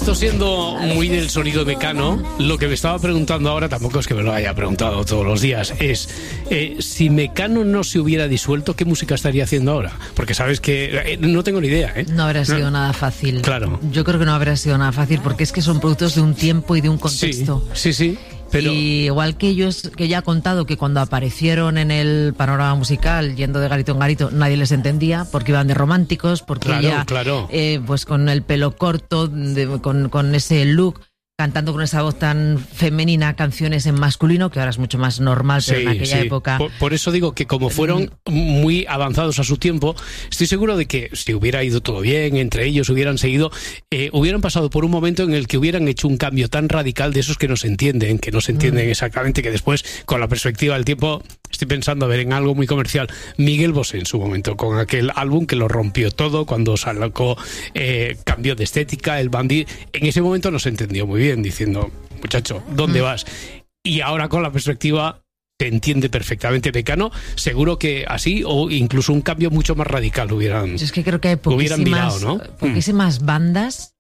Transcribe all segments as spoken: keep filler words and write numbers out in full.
esto siendo muy del sonido de Mecano, lo que me estaba preguntando ahora, tampoco es que me lo haya preguntado todos los días, es eh, si Mecano no se hubiera disuelto, ¿qué música estaría haciendo ahora? Porque sabes que eh, no tengo ni idea, ¿eh? No habría sido no. nada fácil. Claro. Yo creo que no habría sido nada fácil porque es que son productos de un tiempo y de un contexto. Sí, sí, sí. Pero... Y igual que ellos, que ya he contado que cuando aparecieron en el panorama musical, yendo de garito en garito, nadie les entendía porque iban de románticos, porque claro, ella, claro. Eh, pues con el pelo corto, de, con, con ese look, cantando con esa voz tan femenina canciones en masculino, que ahora es mucho más normal, pero sí, en aquella sí. época... Por, por eso digo que como fueron muy avanzados a su tiempo, estoy seguro de que si hubiera ido todo bien, entre ellos hubieran seguido, eh, hubieran pasado por un momento en el que hubieran hecho un cambio tan radical de esos que no se entienden, que no se entienden mm. exactamente, que después, con la perspectiva del tiempo, estoy pensando a ver en algo muy comercial. Miguel Bosé en su momento, con aquel álbum que lo rompió todo, cuando sacó, eh, cambió de estética, el bandit, en ese momento no se entendió muy bien, diciendo, muchacho, ¿dónde mm. vas? Y ahora con la perspectiva te entiende perfectamente Mecano, seguro que así o incluso un cambio mucho más radical hubieran Yo es que creo que hay poquísimas, mirado, ¿no? poquísimas mm. bandas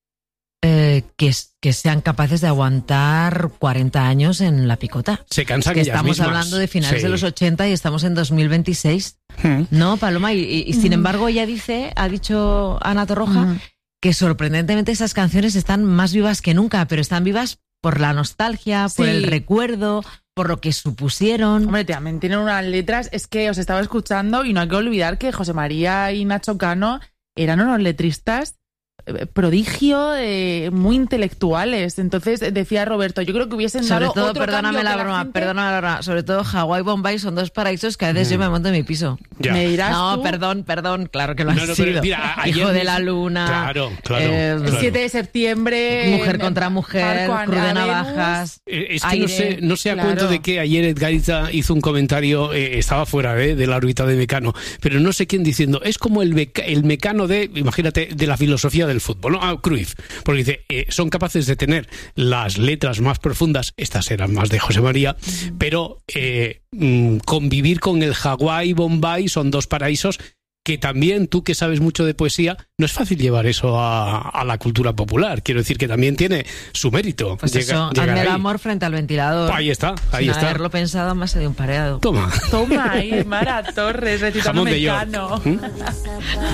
eh, que, que sean capaces de aguantar cuarenta años en la picota. Se cansan es que ellas estamos mismas. hablando de finales sí. de los ochenta y estamos en dos mil veintiséis. Mm. ¿No, Paloma? Y, y, y sin mm. embargo ella dice, ha dicho Ana Torroja, mm. que sorprendentemente esas canciones están más vivas que nunca, pero están vivas por la nostalgia, sí. por el recuerdo, por lo que supusieron. Hombre, también tienen unas letras, es que os estaba escuchando y no hay que olvidar que José María y Nacho Cano eran unos letristas prodigio, eh, muy intelectuales. Entonces decía Roberto, yo creo que hubiesen sobre dado todo, otro perdóname la, la broma, gente... perdóname la broma, sobre todo Hawái y Bombay son dos paraísos que a veces mm. yo me monto en mi piso. Ya. Me dirás no, tú... perdón, perdón, claro que lo has no, no, sido. Mira, Hijo ayer... de la luna, claro, claro, eh, claro. siete de septiembre, Mujer contra mujer, Cruz de Navajas. Eh, es que aire, no sé, no sé a claro. cuento de que ayer Edgarita hizo un comentario, eh, estaba fuera eh, de la órbita de Mecano, pero no sé quién diciendo, es como el, beca, el Mecano de, imagínate, de la filosofía del fútbol, ¿no? Ah, Cruyff, porque dice, eh, son capaces de tener las letras más profundas, estas eran más de José María, mm. pero eh, mm, convivir con el Hawái y Bombay son dos paraísos que también, tú que sabes mucho de poesía, no es fácil llevar eso a, a la cultura popular. Quiero decir que también tiene su mérito. Pues Llega, eso, hazme el amor frente al ventilador. Ahí está, ahí Sin está. haberlo pensado, más de un pareado. Toma. Toma, ahí, Mara Torres, recitando Mecano. ¿Mm?